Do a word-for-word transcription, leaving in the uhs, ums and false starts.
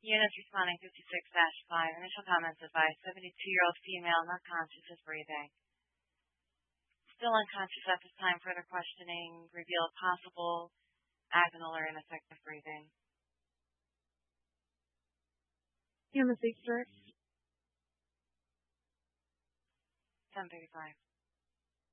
Units responding fifty-six dash five. Initial comments advised. seventy-two-year-old female, not conscious, is breathing. Still unconscious at this time. Further questioning revealed possible agonal or ineffective breathing. You have a six direct. ten thirty-five.